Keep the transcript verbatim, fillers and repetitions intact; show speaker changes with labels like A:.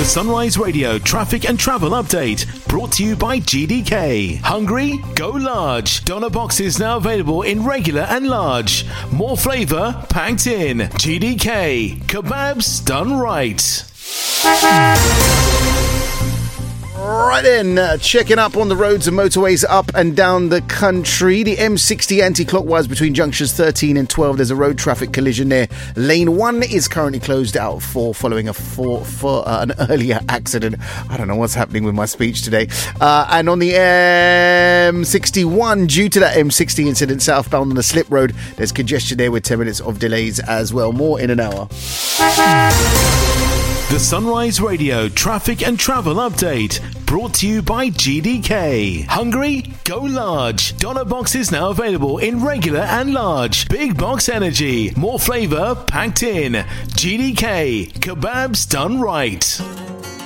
A: The Sunrise Radio traffic and travel update brought to you by G D K. Hungry? Go large. Doner boxes now available in regular and large. More flavour packed in. G D K. Kebabs done right.
B: Right then, uh, checking up on the roads and motorways up and down the country. The M sixty anti-clockwise between junctions thirteen and twelve. There's a road traffic collision there. Lane one is currently closed out for following a for, for uh, an earlier accident. I don't know what's happening with my speech today. Uh, and on the M sixty-one, due to that M sixty incident southbound on the slip road, there's congestion there with ten minutes of delays as well. More in an hour.
A: The Sunrise Radio traffic and travel update brought to you by G D K. Hungry? Go large. Doner boxes now available in regular and large. Big box energy. More flavour packed in. G D K. Kebabs done right.